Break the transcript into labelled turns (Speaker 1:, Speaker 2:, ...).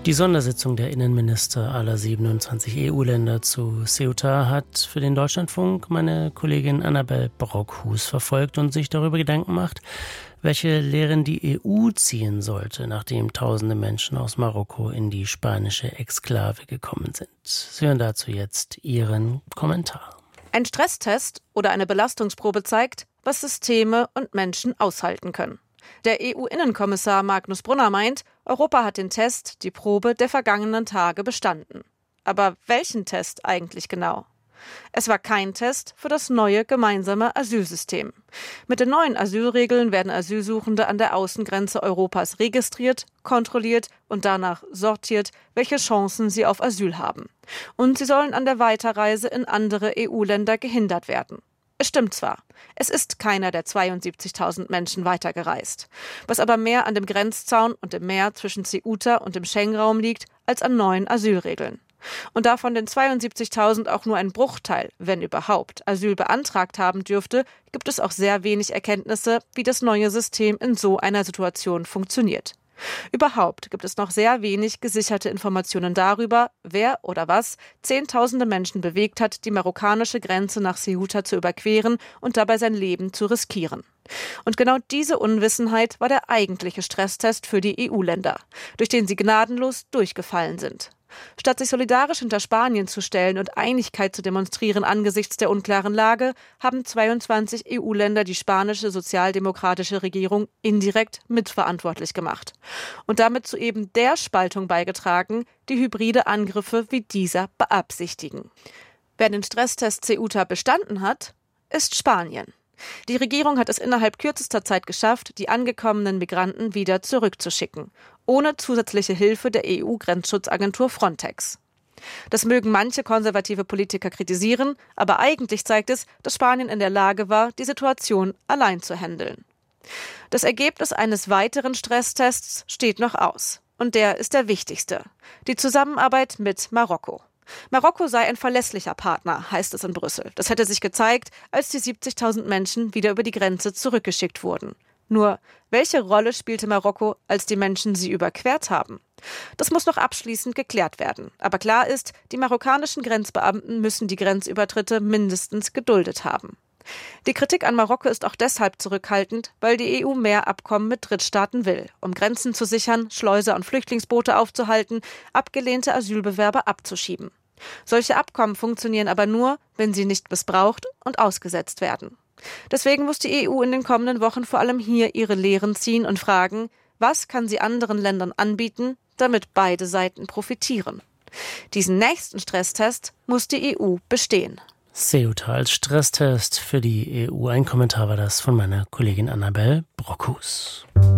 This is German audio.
Speaker 1: Die Sondersitzung der Innenminister aller 27 EU-Länder zu Ceuta hat für den Deutschlandfunk meine Kollegin Annabel Brockhus verfolgt und sich darüber Gedanken gemacht, welche Lehren die EU ziehen sollte, nachdem tausende Menschen aus Marokko in die spanische Exklave gekommen sind. Sie hören dazu jetzt Ihren Kommentar.
Speaker 2: Ein Stresstest oder eine Belastungsprobe zeigt, was Systeme und Menschen aushalten können. Der EU-Innenkommissar Magnus Brunner meint, Europa hat den Test, die Probe der vergangenen Tage bestanden. Aber welchen Test eigentlich genau? Es war kein Test für das neue gemeinsame Asylsystem. Mit den neuen Asylregeln werden Asylsuchende an der Außengrenze Europas registriert, kontrolliert und danach sortiert, welche Chancen sie auf Asyl haben. Und sie sollen an der Weiterreise in andere EU-Länder gehindert werden. Es stimmt zwar, es ist keiner der 72.000 Menschen weitergereist. Was aber mehr an dem Grenzzaun und dem Meer zwischen Ceuta und dem Schengen-Raum liegt, als an neuen Asylregeln. Und da von den 72.000 auch nur ein Bruchteil, wenn überhaupt, Asyl beantragt haben dürfte, gibt es auch sehr wenig Erkenntnisse, wie das neue System in so einer Situation funktioniert. Überhaupt gibt es noch sehr wenig gesicherte Informationen darüber, wer oder was Zehntausende Menschen bewegt hat, die marokkanische Grenze nach Ceuta zu überqueren und dabei sein Leben zu riskieren. Und genau diese Unwissenheit war der eigentliche Stresstest für die EU-Länder, durch den sie gnadenlos durchgefallen sind. Statt sich solidarisch hinter Spanien zu stellen und Einigkeit zu demonstrieren angesichts der unklaren Lage, haben 22 EU-Länder die spanische sozialdemokratische Regierung indirekt mitverantwortlich gemacht und damit zu eben der Spaltung beigetragen, die hybride Angriffe wie dieser beabsichtigen. Wer den Stresstest Ceuta bestanden hat, ist Spanien. Die Regierung hat es innerhalb kürzester Zeit geschafft, die angekommenen Migranten wieder zurückzuschicken, ohne zusätzliche Hilfe der EU-Grenzschutzagentur Frontex. Das mögen manche konservative Politiker kritisieren, aber eigentlich zeigt es, dass Spanien in der Lage war, die Situation allein zu handeln. Das Ergebnis eines weiteren Stresstests steht noch aus. Und der ist der wichtigste: die Zusammenarbeit mit Marokko. Marokko sei ein verlässlicher Partner, heißt es in Brüssel. Das hätte sich gezeigt, als die 70.000 Menschen wieder über die Grenze zurückgeschickt wurden. Nur, welche Rolle spielte Marokko, als die Menschen sie überquert haben? Das muss noch abschließend geklärt werden. Aber klar ist, die marokkanischen Grenzbeamten müssen die Grenzübertritte mindestens geduldet haben. Die Kritik an Marokko ist auch deshalb zurückhaltend, weil die EU mehr Abkommen mit Drittstaaten will, um Grenzen zu sichern, Schleuser und Flüchtlingsboote aufzuhalten, abgelehnte Asylbewerber abzuschieben. Solche Abkommen funktionieren aber nur, wenn sie nicht missbraucht und ausgesetzt werden. Deswegen muss die EU in den kommenden Wochen vor allem hier ihre Lehren ziehen und fragen, was kann sie anderen Ländern anbieten, damit beide Seiten profitieren. Diesen nächsten Stresstest muss die EU bestehen.
Speaker 1: Ceuta als Stresstest für die EU. Ein Kommentar war das von meiner Kollegin Annabel Brockhus.